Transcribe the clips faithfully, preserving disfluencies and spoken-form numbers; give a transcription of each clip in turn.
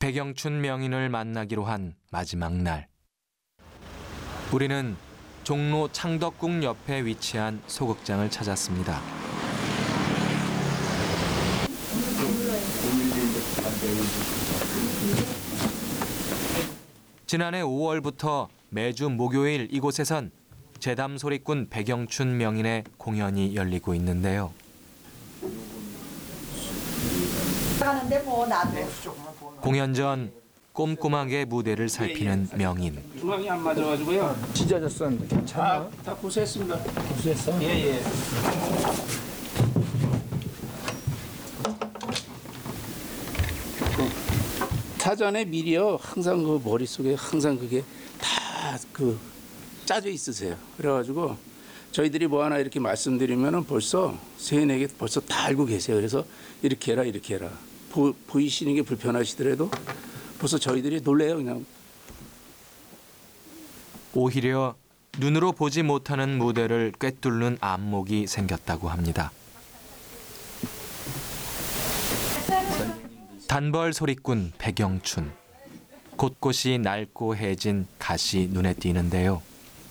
백영춘 명인을 만나기로 한 마지막 날. 우리는 종로 창덕궁 옆에 위치한 소극장을 찾았습니다. 지난해 오월부터 매주 목요일 이곳에선 재담 소리꾼 백영춘 명인의 공연이 열리고 있는데요. 공연 전 꼼꼼하게 무대를 살피는 명인. 중앙이 안 맞아가지고요. 찢어졌었는데 괜찮아? 아, 다 고생했습니다. 고생했어? 예, 예. 사전에 미리요, 항상 그 머릿속에 항상 그게 다 그 짜져 있으세요. 그래가지고 저희들이 뭐 하나 이렇게 말씀드리면은 벌써 세인에게 벌써 다 알고 계세요. 그래서 이렇게 해라, 이렇게 해라. 보, 보이시는 게 불편하시더라도 벌써 저희들이 놀래요, 그냥. 오히려 눈으로 보지 못하는 무대를 꿰뚫는 안목이 생겼다고 합니다. 단벌 소리꾼 백영춘. 곳곳이 낡고 해진 갓이 눈에 띄는데요.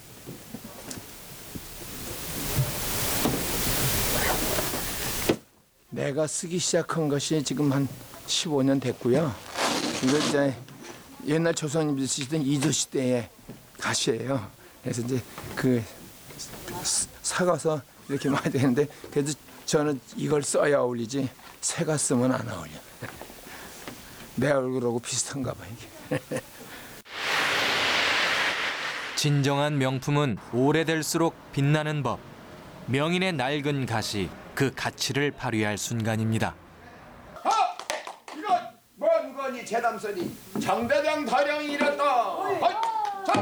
내가 쓰기 시작한 것이 지금 한 십오 년 됐고요. 이거 이제 옛날 조선님들 쓰시던 이조 시대의 갓이에요. 그래서 이제 그 사가서 이렇게 많이 되는데 그래도 저는 이걸 써야 어울리지 새가 쓰면 안 어울려. 내 얼굴하고 비슷한가 봐 이게. 진정한 명품은 오래될수록 빛나는 법. 명인의 낡은 갓이 그 가치를 발휘할 순간입니다. 하! 이건 뭔 거니 재담선이 정대장 다령이 이랬다.